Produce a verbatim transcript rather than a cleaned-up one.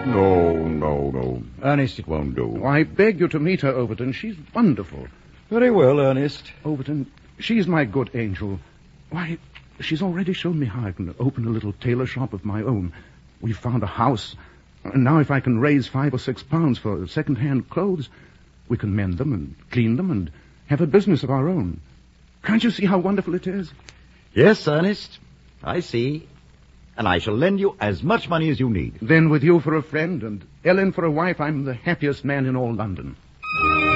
No, no, no. Ernest, it won't do. Oh, I beg you to meet her, Overton. She's wonderful. Very well, Ernest. Overton, she's my good angel. Why, she's already shown me how I can open a little tailor shop of my own. We've found a house. And now if I can raise five or six pounds for second-hand clothes, we can mend them and clean them and have a business of our own. Can't you see how wonderful it is? Yes, Ernest. I see. And I shall lend you as much money as you need. Then with you for a friend and Ellen for a wife, I'm the happiest man in all London.